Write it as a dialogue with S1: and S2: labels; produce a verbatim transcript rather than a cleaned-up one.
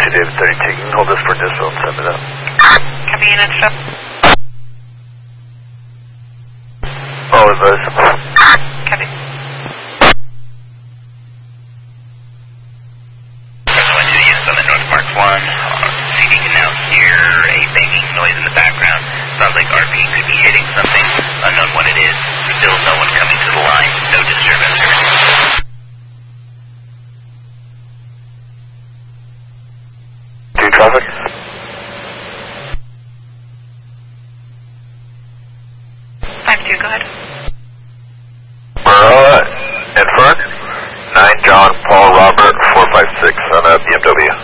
S1: two David thirty-two, you can hold this for Disville and send it up.
S2: Copy unit stuff.
S1: Oh, it was.
S2: Copy.
S3: one two units on the North Mark one. C D can now hear a banging noise in the background. Sounds like R P could be hitting something. Unknown what it is. Still no one coming to the line. No disturbance.
S1: Two traffic.
S2: five two, go ahead.
S1: We're uh, in front. nine John Paul Robert four five six on a B M W.